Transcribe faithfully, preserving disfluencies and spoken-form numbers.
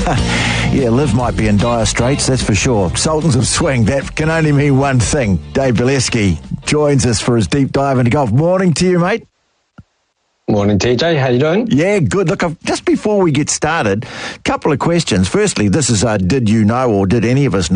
Yeah, Liv might be in dire straits, that's for sure. Sultans of Swing, that can only mean one thing. Dave Bileski joins us for his deep dive into golf. Morning to you, mate. Morning, T J. How you doing? Yeah, good. Look, I've, just before we get started, a couple of questions. Firstly, this is uh, did you know or did any of us know